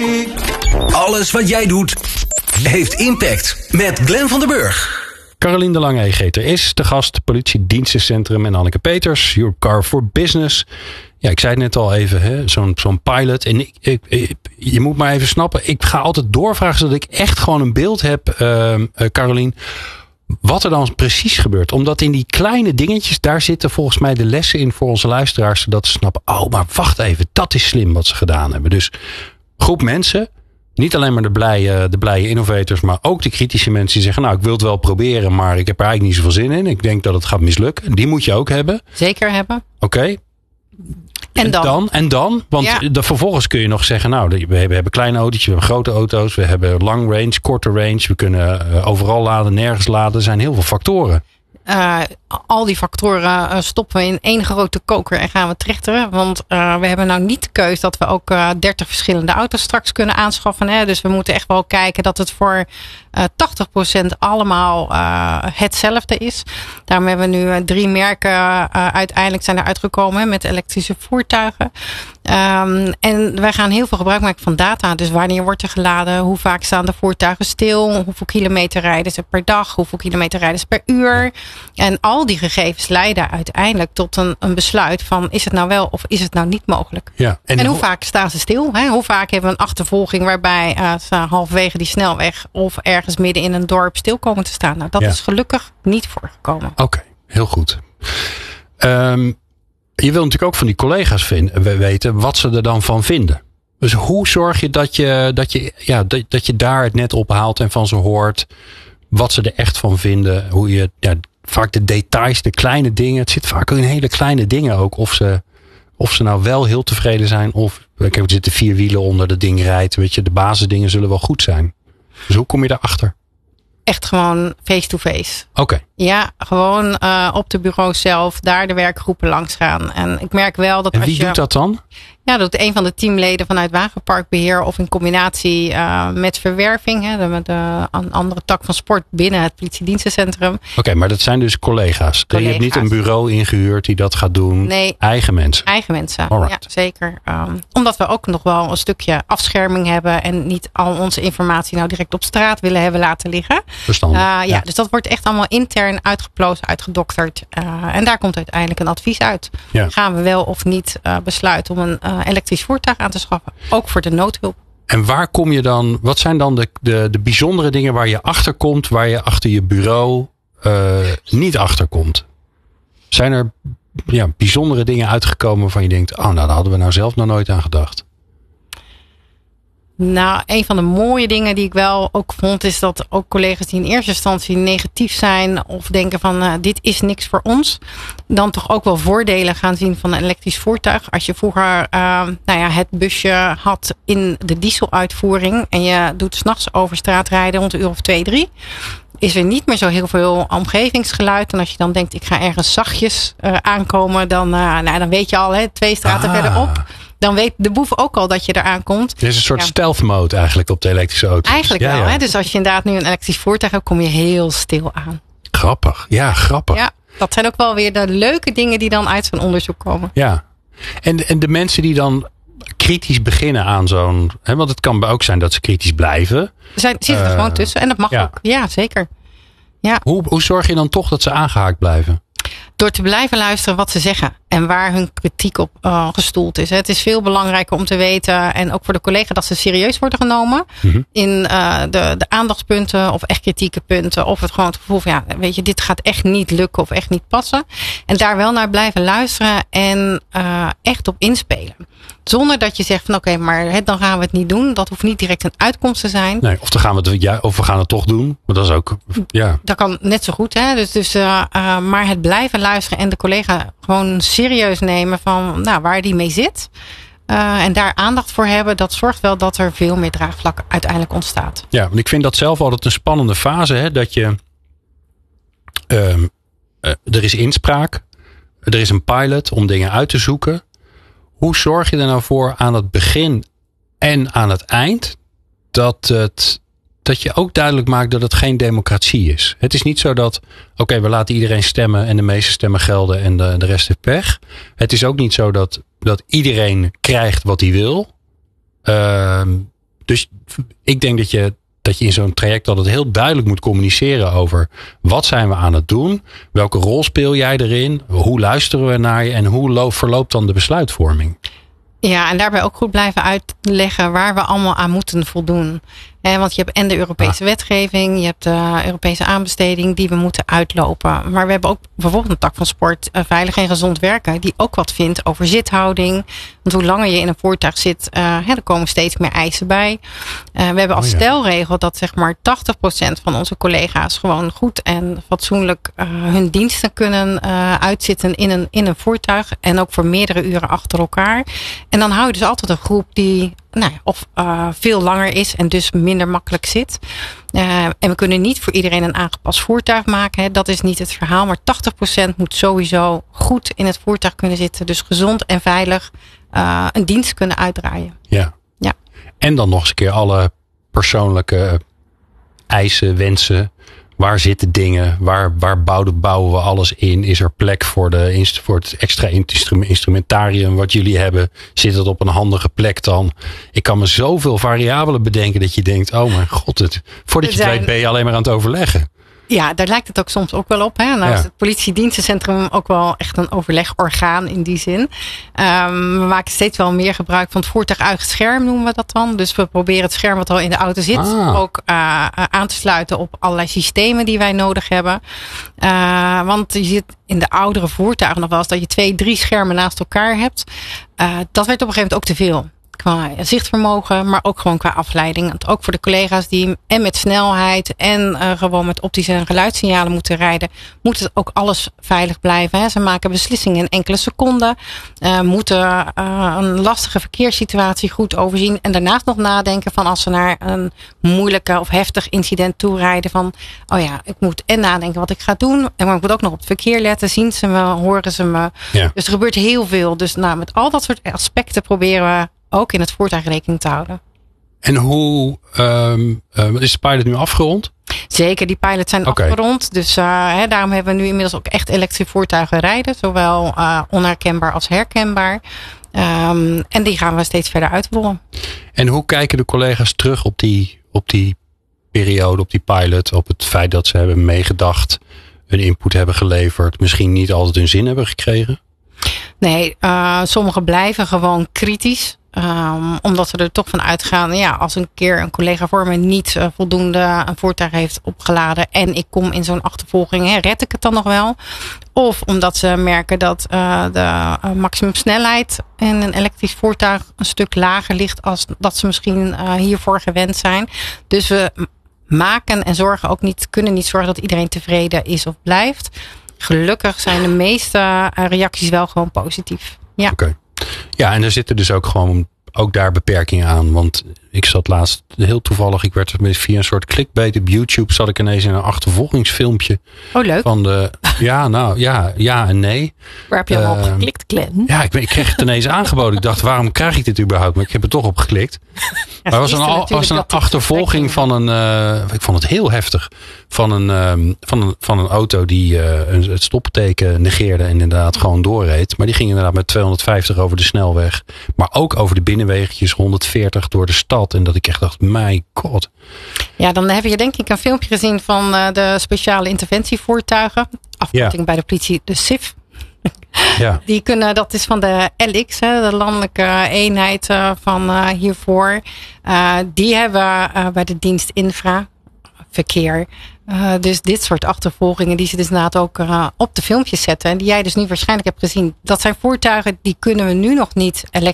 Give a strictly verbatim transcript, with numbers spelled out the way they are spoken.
Alles wat jij doet, heeft impact. Met Glenn van den Burg. Carolien de Lange Egeter is de gast, politiedienstencentrum en Anneke Peters, Your Car for Business. Ja, ik zei het net al even, hè, zo'n, zo'n pilot. En ik, ik, ik, je moet maar even snappen, ik ga altijd doorvragen zodat ik echt gewoon een beeld heb, uh, uh, Carolien, wat er dan precies gebeurt. Omdat in die kleine dingetjes, daar zitten volgens mij de lessen in voor onze luisteraars, zodat ze snappen, oh, maar wacht even, dat is slim wat ze gedaan hebben. Dus groep mensen, niet alleen maar de blije, de blije innovators, maar ook de kritische mensen die zeggen, nou, ik wil het wel proberen, maar ik heb er eigenlijk niet zoveel zin in. Ik denk dat het gaat mislukken. Die moet je ook hebben. Zeker hebben. Oké. Okay. En dan? En dan? En dan? Want ja. de, vervolgens kun je nog zeggen, nou, we hebben, we hebben kleine autootjes, we hebben grote auto's, we hebben long range, korte range. We kunnen uh, overal laden, nergens laden. Er zijn heel veel factoren. Uh, al die factoren uh, stoppen we in één grote koker en gaan we trechteren. Want uh, we hebben nou niet de keus dat we ook uh, dertig verschillende auto's straks kunnen aanschaffen. Hè? Dus we moeten echt wel kijken dat het voor uh, tachtig procent allemaal uh, hetzelfde is. Daarom hebben we nu uh, drie merken uh, uiteindelijk zijn er uitgekomen hè, met elektrische voertuigen. Um, en wij gaan heel veel gebruik maken van data. Dus wanneer wordt er geladen? Hoe vaak staan de voertuigen stil? Hoeveel kilometer rijden ze per dag? Hoeveel kilometer rijden ze per uur? En al die gegevens leiden uiteindelijk tot een, een besluit van is het nou wel of is het nou niet mogelijk? Ja, en, en hoe ho- vaak staan ze stil? Hè? Hoe vaak hebben we een achtervolging waarbij uh, ze halverwege die snelweg of ergens midden in een dorp stil komen te staan? Nou, dat ja. is gelukkig niet voorgekomen. Oké, okay, heel goed. Um, je wil natuurlijk ook van die collega's vinden, weten wat ze er dan van vinden. Dus hoe zorg je dat je, dat je, ja, dat, dat je daar het net ophaalt en van ze hoort wat ze er echt van vinden? Hoe je, ja, vaak de details, de kleine dingen. Het zit vaak in hele kleine dingen ook. Of ze, of ze nou wel heel tevreden zijn. Of er zitten vier wielen onder, dat ding rijdt. Weet je, de basisdingen zullen wel goed zijn. Dus hoe kom je daarachter? Echt gewoon face-to-face. Oké. Okay. Ja, gewoon uh, op de bureau zelf. Daar de werkgroepen langs gaan. En ik merk wel dat en als wie je... doet dat dan? Ja, dat een van de teamleden vanuit Wagenparkbeheer of in combinatie uh, met verwerving, hè, de, de een andere tak van sport binnen het politiedienstencentrum. Oké, okay, maar dat zijn dus collega's. collega's. Je hebt niet een bureau ingehuurd die dat gaat doen. Nee. Eigen mensen. Eigen mensen, Alright. ja, zeker. Um, omdat we ook nog wel een stukje afscherming hebben en niet al onze informatie nou direct op straat willen hebben laten liggen. Verstandig. Uh, ja, ja, dus dat wordt echt allemaal intern uitgeplozen, uitgedokterd. Uh, en daar komt uiteindelijk een advies uit. Ja. Gaan we wel of niet uh, besluiten om een uh, elektrisch voertuig aan te schaffen. Ook voor de noodhulp. En waar kom je dan, wat zijn dan de, de, de bijzondere dingen waar je achter komt, waar je achter je bureau uh, niet achter komt? Zijn er ja, bijzondere dingen uitgekomen waarvan je denkt, oh nou, daar hadden we nou zelf nog nooit aan gedacht? Nou, een van de mooie dingen die ik wel ook vond, is dat ook collega's die in eerste instantie negatief zijn of denken van uh, dit is niks voor ons, dan toch ook wel voordelen gaan zien van een elektrisch voertuig. Als je vroeger uh, nou ja, het busje had in de dieseluitvoering en je doet 's nachts over straat rijden rond een uur of twee, drie, is er niet meer zo heel veel omgevingsgeluid. En als je dan denkt, ik ga ergens zachtjes uh, aankomen, dan, uh, nou, dan weet je al, hè, twee straten ah. verderop. Dan weet de boef ook al dat je eraan komt. Het is een soort ja. stealth mode eigenlijk op de elektrische auto's. Eigenlijk ja, wel. Ja. Hè? Dus als je inderdaad nu een elektrisch voertuig hebt, kom je heel stil aan. Grappig. Ja, grappig. Ja, dat zijn ook wel weer de leuke dingen die dan uit zo'n onderzoek komen. Ja. En, en de mensen die dan kritisch beginnen aan zo'n... Hè, want het kan ook zijn dat ze kritisch blijven. Ze zijn, zitten er uh, gewoon tussen. En dat mag ja. ook. Ja, zeker. Ja. Hoe, hoe zorg je dan toch dat ze aangehaakt blijven? Door te blijven luisteren wat ze zeggen. En waar hun kritiek op uh, gestoeld is. Het is veel belangrijker om te weten. En ook voor de collega dat ze serieus worden genomen. Mm-hmm. In uh, de, de aandachtspunten. Of echt kritieke punten. Of het gewoon het gevoel van ja, weet je, dit gaat echt niet lukken. Of echt niet passen. En daar wel naar blijven luisteren. En uh, echt op inspelen. Zonder dat je zegt van oké, okay, maar he, dan gaan we het niet doen. Dat hoeft niet direct een uitkomst te zijn. Nee, of, dan gaan we het, ja, of we gaan het toch doen. Maar dat is ook, ja. Dat kan net zo goed. Hè? Dus, dus, uh, uh, maar het blijven luisteren en de collega gewoon serieus nemen van nou, waar die mee zit. Uh, en daar aandacht voor hebben. Dat zorgt wel dat er veel meer draagvlak uiteindelijk ontstaat. Ja, want ik vind dat zelf altijd een spannende fase. Hè? Dat je, uh, uh, er is inspraak. Er is een pilot om dingen uit te zoeken. Hoe zorg je er nou voor aan het begin en aan het eind dat, het, dat je ook duidelijk maakt dat het geen democratie is? Het is niet zo dat, oké, okay, we laten iedereen stemmen en de meeste stemmen gelden en de, de rest heeft pech. Het is ook niet zo dat, dat iedereen krijgt wat hij wil. Uh, dus ik denk dat je, dat je in zo'n traject altijd heel duidelijk moet communiceren over wat zijn we aan het doen? Welke rol speel jij erin? Hoe luisteren we naar je? En hoe lo- verloopt dan de besluitvorming? Ja, en daarbij ook goed blijven uitleggen waar we allemaal aan moeten voldoen. Eh, want je hebt en de Europese ah. wetgeving, je hebt de Europese aanbesteding die we moeten uitlopen. Maar we hebben ook bijvoorbeeld een tak van sport, uh, veilig en gezond werken, die ook wat vindt over zithouding. Want hoe langer je in een voertuig zit, uh, hè, er komen steeds meer eisen bij. Uh, we hebben als oh, ja. stelregel dat zeg maar tachtig procent van onze collega's gewoon goed en fatsoenlijk uh, hun diensten kunnen uh, uitzitten in een, in een voertuig. En ook voor meerdere uren achter elkaar. En dan hou je dus altijd een groep die nou, of uh, veel langer is en dus minder makkelijk zit. Uh, en we kunnen niet voor iedereen een aangepast voertuig maken. Hè. Dat is niet het verhaal. Maar tachtig procent moet sowieso goed in het voertuig kunnen zitten. Dus gezond en veilig uh, een dienst kunnen uitdraaien. Ja. ja. En dan nog eens een keer alle persoonlijke eisen, wensen. Waar zitten dingen? Waar, waar bouwen, bouwen we alles in? Is er plek voor, de, voor het extra instrumentarium wat jullie hebben? Zit het op een handige plek dan? Ik kan me zoveel variabelen bedenken dat je denkt, oh mijn god, het, voordat je het weet ben je alleen maar aan het overleggen. Ja, daar lijkt het ook soms ook wel op. Hè? Nou ja. is het politiedienstencentrum ook wel echt een overlegorgaan in die zin. Um, we maken steeds wel meer gebruik van het voertuig eigen scherm, noemen we dat dan. Dus we proberen het scherm wat al in de auto zit ah. ook uh, aan te sluiten op allerlei systemen die wij nodig hebben. Uh, want je ziet in de oudere voertuigen nog wel eens dat je twee, drie schermen naast elkaar hebt. Uh, dat werd op een gegeven moment ook te veel. Qua zichtvermogen, maar ook gewoon qua afleiding. Want ook voor de collega's die en met snelheid en uh, gewoon met optische en geluidssignalen moeten rijden, moet het ook alles veilig blijven. Hè. Ze maken beslissingen in enkele seconden. Uh, moeten uh, een lastige verkeerssituatie goed overzien. En daarnaast nog nadenken van als ze naar een moeilijke of heftig incident toerijden. Van, oh ja, ik moet en nadenken wat ik ga doen. En maar ik moet ook nog op het verkeer letten. Zien ze me, horen ze me. Ja. Dus er gebeurt heel veel. Dus nou, met al dat soort aspecten proberen we ook in het voertuig rekening te houden. En hoe um, uh, is de pilot nu afgerond? Zeker, die pilots zijn okay. afgerond. Dus uh, hè, daarom hebben we nu inmiddels ook echt elektrische voertuigen rijden. Zowel uh, onherkenbaar als herkenbaar. Um, en die gaan we steeds verder uitrollen. En hoe kijken de collega's terug op die, op die periode, op die pilot? Op het feit dat ze hebben meegedacht, hun input hebben geleverd. Misschien niet altijd hun zin hebben gekregen? Nee, uh, sommigen blijven gewoon kritisch. Um, omdat ze er toch van uitgaan, ja, als een keer een collega voor me niet uh, voldoende een voertuig heeft opgeladen en ik kom in zo'n achtervolging, hè, red ik het dan nog wel? Of omdat ze merken dat uh, de uh, maximumsnelheid in een elektrisch voertuig een stuk lager ligt als dat ze misschien uh, hiervoor gewend zijn. Dus we maken en zorgen ook niet, kunnen niet zorgen dat iedereen tevreden is of blijft. Gelukkig zijn de meeste reacties wel gewoon positief. Ja. Oké. Okay. Ja, en er zitten dus ook gewoon ook daar beperkingen aan. Want ik zat laatst heel toevallig, ik werd via een soort clickbait op YouTube, zat ik ineens in een achtervolgingsfilmpje. Oh, leuk. Van de, ja, nou, ja, ja en nee. Waar heb je allemaal uh, op geklikt, Glenn? Ja, ik, ik kreeg het ineens aangeboden. Ik dacht, waarom krijg ik dit überhaupt? Maar ik heb er toch op geklikt. Ja, maar het was een, was een achtervolging van een, uh, ik vond het heel heftig, van een, um, van een, van een auto die uh, een, het stoppenteken negeerde en inderdaad gewoon doorreed. Maar die ging inderdaad met tweehonderdvijftig over de snelweg. Maar ook over de binnenwegjes honderdveertig door de stad. En dat ik echt dacht, my god. Ja, dan heb je denk ik een filmpje gezien van uh, de speciale interventievoertuigen. Afkorting ja. bij de politie, de S I F. Ja. Die kunnen, dat is van de L X, hè, de landelijke eenheid uh, van uh, hiervoor. Uh, die hebben uh, bij de dienst infra verkeer. Uh, dus dit soort achtervolgingen die ze dus inderdaad ook uh, op de filmpjes zetten. En die jij dus nu waarschijnlijk hebt gezien. Dat zijn voertuigen die kunnen we nu nog niet elektrisch